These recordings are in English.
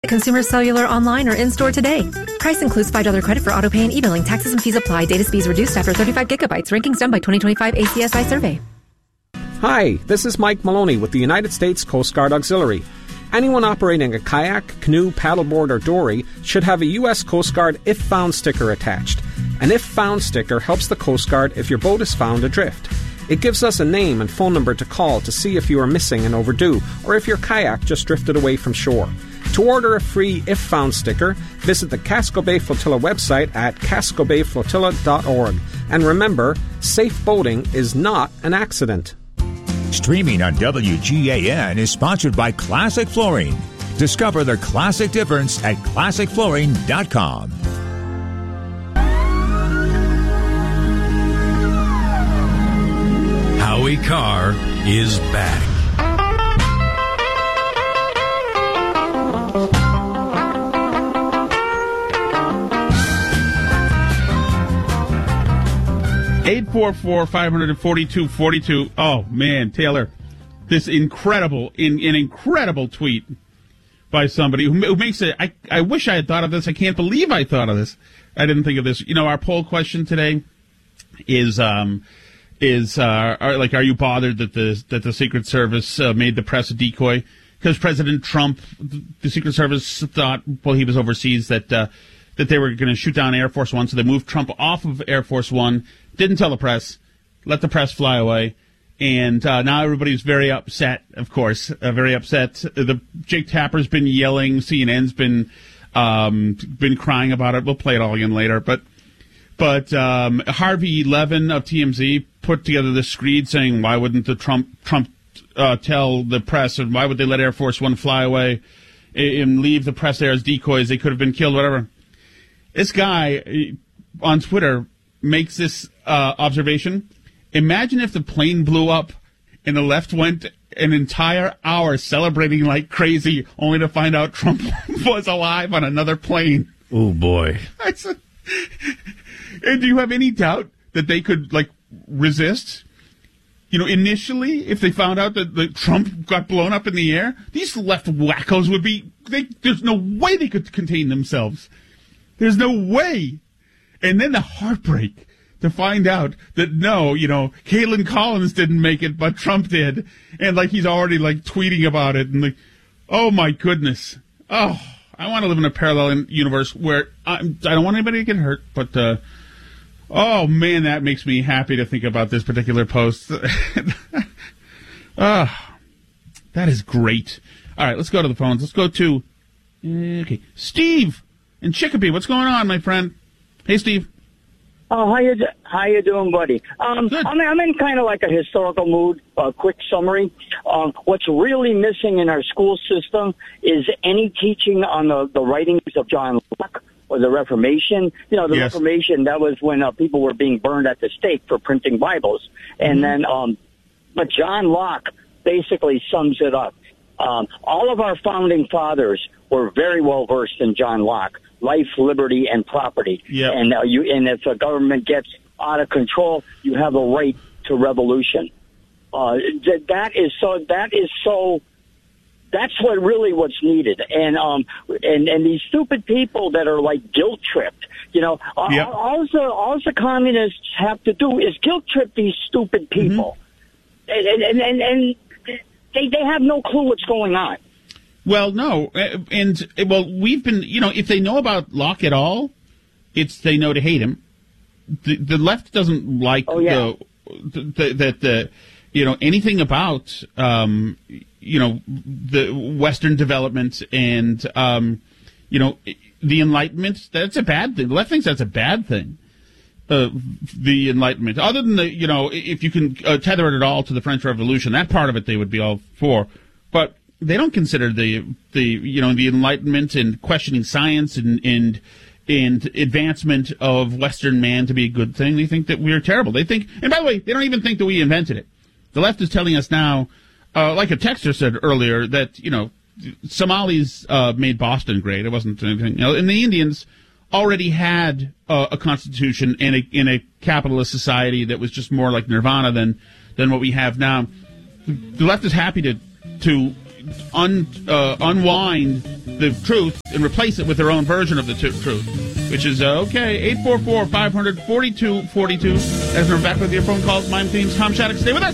Consumer Cellular online or in-store today. Price includes $5 credit for auto pay and e-billing. Taxes and fees apply. Data speeds reduced after 35 gigabytes. Rankings done by 2025 ACSI survey. Hi, this is Mike Maloney with the United States Coast Guard Auxiliary. Anyone operating a kayak, canoe, paddleboard, or dory should have a U.S. Coast Guard If Found sticker attached. An If Found sticker helps the Coast Guard if your boat is found adrift. It gives us a name and phone number to call to see if you are missing and overdue, or if your kayak just drifted away from shore. To order a free If Found sticker, visit the Casco Bay Flotilla website at cascobayflotilla.org. And remember, safe boating is not an accident. Streaming on WGAN is sponsored by Classic Flooring. Discover the classic difference at ClassicFlooring.com. Howie Carr is back. (844-542-42). Oh man, Taylor, this incredible tweet by somebody who makes it. I wish I had thought of this. I can't believe I thought of this. I didn't think of this. You know, our poll question today is are you bothered that the Secret Service made the press a decoy? Because President Trump, the Secret Service thought while he was overseas that they were going to shoot down Air Force One, so they moved Trump off of Air Force One, didn't tell the press, let the press fly away, and now everybody's very upset, of course, very upset. The Jake Tapper's been yelling, CNN's been crying about it. We'll play it all again later, but Harvey Levin of TMZ put together this screed saying, why wouldn't the Trump tell the press, and why would they let Air Force One fly away and leave the press there as decoys? They could have been killed, whatever. This guy on Twitter makes this observation. Imagine if the plane blew up and the left went an entire hour celebrating like crazy, only to find out Trump was alive on another plane. Oh, boy. And do you have any doubt that they could, resist? You know, initially, if they found out that Trump got blown up in the air, these left wackos would be... there's no way they could contain themselves. There's no way. And then the heartbreak to find out that, no, Caitlin Collins didn't make it, but Trump did. And, he's already, tweeting about it. And, oh, my goodness. Oh, I want to live in a parallel universe where I don't want anybody to get hurt, but... oh, man, that makes me happy to think about this particular post. That is great. All right, let's go to the phones. Let's go to Steve in Chicopee. What's going on, my friend? Hey, Steve. Oh, how you doing, buddy? Good. I'm in kind of like a historical mood. Quick summary. What's really missing in our school system is any teaching on the writings of John Locke or the Reformation. Yes. Reformation, that was when people were being burned at the stake for printing Bibles. And then, but John Locke basically sums it up. All of our founding fathers were very well versed in John Locke, life, liberty, and property. Yep. And if a government gets out of control, you have a right to revolution. That's what's needed. And these stupid people that are guilt tripped, all the communists have to do is guilt trip these stupid people. And they have no clue what's going on. Well, no. We've been, if they know about Locke at all, they know to hate him. The left doesn't like anything about, the Western development and, the Enlightenment. That's a bad thing. The left thinks that's a bad thing. The Enlightenment. Other than if you can tether it at all to the French Revolution, that part of it they would be all for. But they don't consider the Enlightenment and questioning science and advancement of Western man to be a good thing. They think that we're terrible. They think, and by the way, they don't even think that we invented it. The left is telling us now, like a texter said earlier, that Somalis made Boston great. It wasn't anything. And the Indians already had a constitution in a capitalist society that was just more like nirvana than what we have now. The left is happy to unwind the truth and replace it with their own version of the truth, which is okay. 844-500-4242. As we're back with your phone calls, mime themes. Tom Shattuck, stay with us.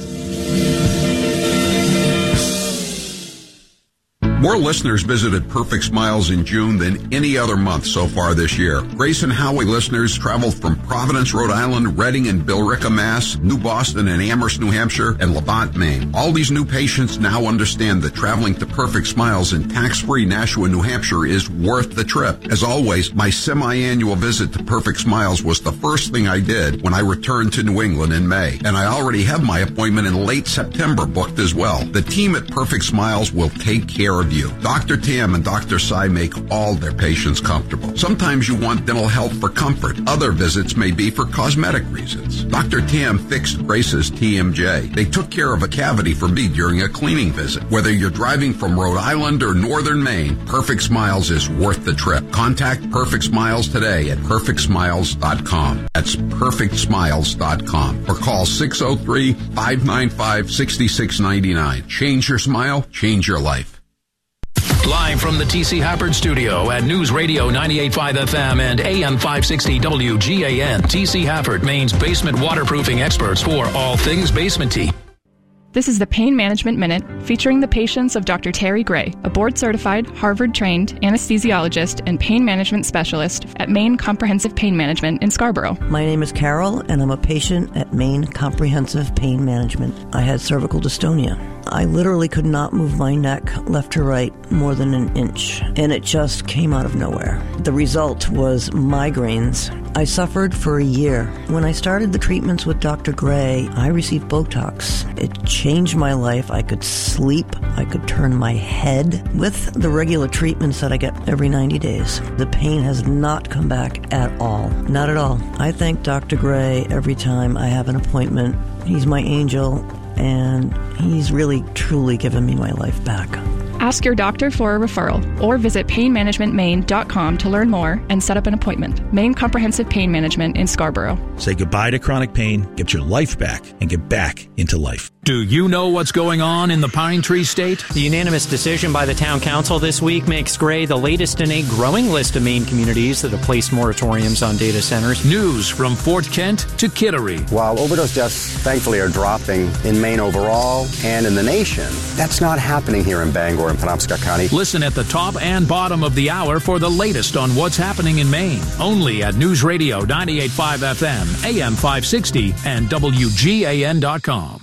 More listeners visited Perfect Smiles in June than any other month so far this year. Grace and Howie listeners traveled from Providence, Rhode Island, Reading and Billerica, Mass., New Boston and Amherst, New Hampshire, and Levant, Maine. All these new patients now understand that traveling to Perfect Smiles in tax-free Nashua, New Hampshire is worth the trip. As always, my semi-annual visit to Perfect Smiles was the first thing I did when I returned to New England in May. And I already have my appointment in late September booked as well. The team at Perfect Smiles will take care of you. Dr. Tam and Dr. Sai make all their patients comfortable. Sometimes you want dental health for comfort. Other visits may be for cosmetic reasons. Dr. Tam fixed Grace's TMJ. They took care of a cavity for me during a cleaning visit. Whether you're driving from Rhode Island or Northern Maine, Perfect Smiles is worth the trip. Contact Perfect Smiles today at perfectsmiles.com. That's perfectsmiles.com. Or call 603-595-6699. Change your smile, change your life. Live from the T.C. Hafford Studio at News Radio 98.5 FM and AM 560 WGAN. T.C. Hafford, Maine's basement waterproofing experts for all things basement tea. This is the Pain Management Minute, featuring the patients of Dr. Terry Gray, a board-certified, Harvard-trained anesthesiologist and pain management specialist at Maine Comprehensive Pain Management in Scarborough. My name is Carol, and I'm a patient at Maine Comprehensive Pain Management. I had cervical dystonia. I literally could not move my neck left to right more than an inch, and it just came out of nowhere. The result was migraines. I suffered for a year. When I started the treatments with Dr. Gray, I received Botox. It changed my life. I could sleep. I could turn my head. With the regular treatments that I get every 90 days, the pain has not come back at all. Not at all. I thank Dr. Gray every time I have an appointment. He's my angel, and he's really, truly given me my life back. Ask your doctor for a referral or visit painmanagementmaine.com to learn more and set up an appointment. Maine Comprehensive Pain Management in Scarborough. Say goodbye to chronic pain, get your life back, and get back into life. Do you know what's going on in the Pine Tree State? The unanimous decision by the town council this week makes Gray the latest in a growing list of Maine communities that have placed moratoriums on data centers. News from Fort Kent to Kittery. While overdose deaths thankfully are dropping in Maine overall and in the nation, that's not happening here in Bangor and Penobscot County. Listen at the top and bottom of the hour for the latest on what's happening in Maine. Only at News Radio 98.5 FM, AM 560, and WGAN.com.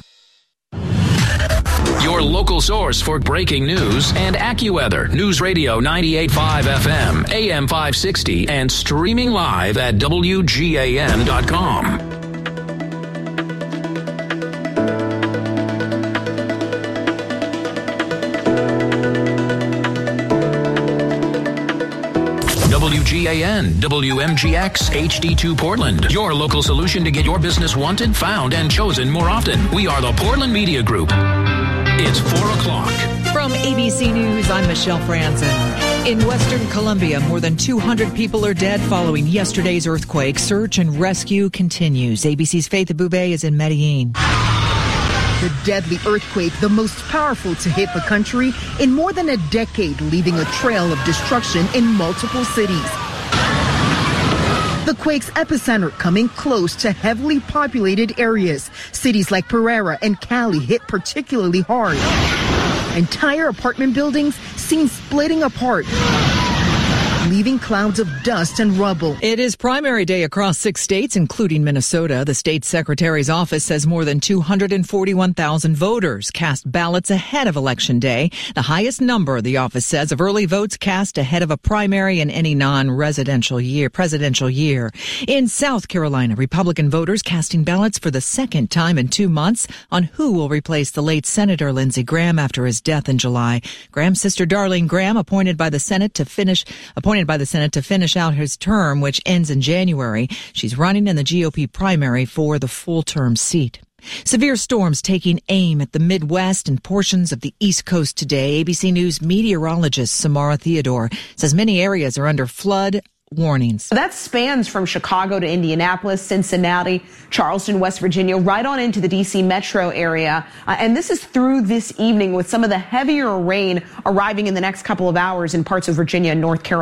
Your local source for breaking news and AccuWeather. News Radio 98.5 FM, AM 560, and streaming live at WGAN.com. WGAN, WMGX, HD2 Portland. Your local solution to get your business wanted, found, and chosen more often. We are the Portland Media Group. It's 4 o'clock. From ABC News, I'm Michelle Franzen. In Western Colombia, more than 200 people are dead following yesterday's earthquake. Search and rescue continues. ABC's Faith Abube is in Medellin. The deadly earthquake, the most powerful to hit the country in more than a decade, leaving a trail of destruction in multiple cities. The quake's epicenter coming close to heavily populated areas. Cities like Pereira and Cali hit particularly hard. Entire apartment buildings seen splitting apart, leaving clouds of dust and rubble. It is primary day across 6 states, including Minnesota. The state secretary's office says more than 241,000 voters cast ballots ahead of Election Day, the highest number, the office says, of early votes cast ahead of a primary in any non-presidential year. In South Carolina, Republican voters casting ballots for the second time in 2 months on who will replace the late Senator Lindsey Graham after his death in July. Graham's sister Darlene Graham, appointed by the Senate to finish out his term, which ends in January. She's running in the GOP primary for the full-term seat. Severe storms taking aim at the Midwest and portions of the East Coast today. ABC News meteorologist Samara Theodore says many areas are under flood warnings. That spans from Chicago to Indianapolis, Cincinnati, Charleston, West Virginia, right on into the D.C. metro area. And this is through this evening with some of the heavier rain arriving in the next couple of hours in parts of Virginia and North Carolina.